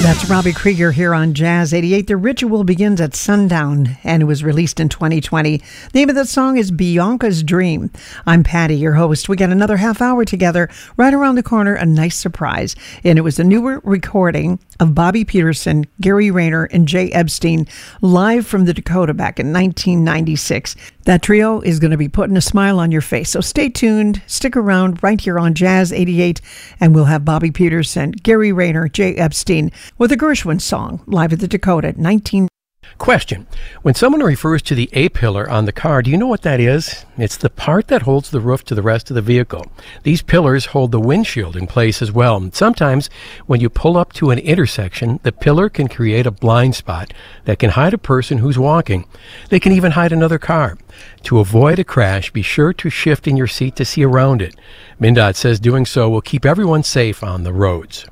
That's Robbie Krieger here on Jazz 88. The Ritual begins at sundown, and it was released in 2020. The name of the song is Bianca's Dream. I'm Patty, your host. We got another half hour together. Right around the corner, a nice surprise. And it was a newer recording of Bobby Peterson, Gary Rayner, and Jay Epstein live from the Dakota back in 1996. That trio is going to be putting a smile on your face. So stay tuned, stick around right here on Jazz 88, and we'll have Bobby Peterson, Gary Rayner, Jay Epstein with a Gershwin song live at the Dakota 19. Question. When someone refers to the A-pillar on the car, do you know what that is? It's the part that holds the roof to the rest of the vehicle. These pillars hold the windshield in place as well. And sometimes when you pull up to an intersection, the pillar can create a blind spot that can hide a person who's walking. They can even hide another car. To avoid a crash, be sure to shift in your seat to see around it. MnDOT says doing so will keep everyone safe on the roads.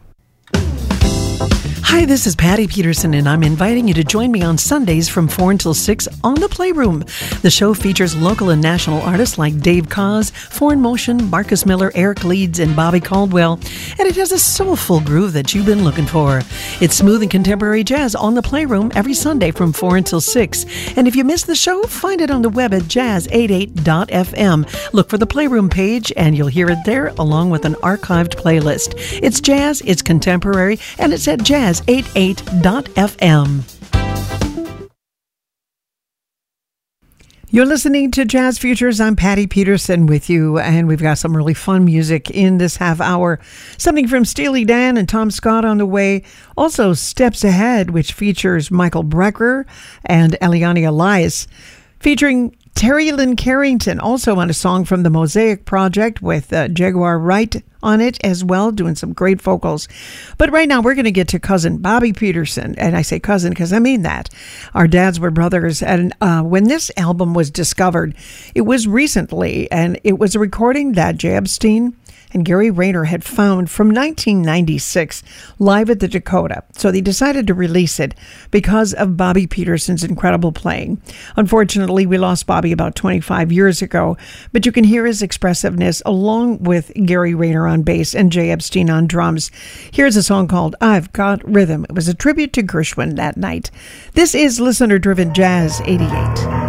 Hi, this is Patty Peterson, and I'm inviting you to join me on Sundays from 4 until 6 on The Playroom. The show features local and national artists like Dave Koz, Foreign Motion, Marcus Miller, Eric Leeds, and Bobby Caldwell, and it has a soulful groove that you've been looking for. It's smooth and contemporary jazz on The Playroom every Sunday from 4 until 6. And if you miss the show, find it on the web at jazz88.fm. Look for the Playroom page, and you'll hear it there along with an archived playlist. It's jazz, it's contemporary, and it's at jazz88.fm. You're listening to Jazz Futures. I'm Patty Peterson with you, and we've got some really fun music in this half hour. Something from Steely Dan and Tom Scott on the way. Also, Steps Ahead, which features Michael Brecker and Eliane Elias, featuring Terry Lynn Carrington, also on a song from the Mosaic Project with Jaguar Wright on it as well, doing some great vocals. But right now we're going to get to cousin Bobby Peterson, and I say cousin because I mean that. Our dads were brothers, and when this album was discovered, it was recently, and it was a recording that Jay Epstein and Gary Rayner had found from 1996 live at the Dakota. So they decided to release it because of Bobby Peterson's incredible playing. Unfortunately, we lost Bobby about 25 years ago, but you can hear his expressiveness along with Gary Rayner on bass and Jay Epstein on drums. Here's a song called I've Got Rhythm. It was a tribute to Gershwin that night. This is listener-driven Jazz 88.